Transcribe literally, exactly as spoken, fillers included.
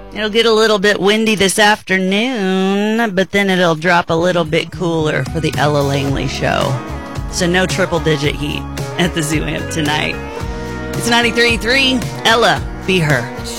It'll get a little bit windy this afternoon, but then it'll drop a little bit cooler for the Ella Langley show. So no triple-digit heat at the Zoo Amp tonight. It's ninety-three point three. Ella, Be Her.